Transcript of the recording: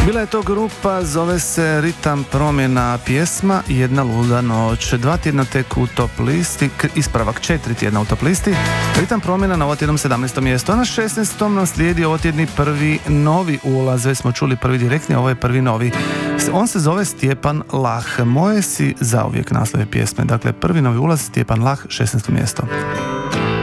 Bila je to grupa, zove se Ritam promjena pjesma Jedna luda noć. 2 tjedna tek u top listi, ispravak 4 tjedna u top listi. Ritam promjena na ovotjednom 17. mjestu, a na 16. nam slijedi ovotjedni prvi novi ulaz. Već smo čuli prvi direktni, ovo je prvi novi. On se zove Stjepan Lah. Moje si zauvijek naslove pjesme. Dakle, prvi novi ulaz, Stjepan Lah, 16. mjesto.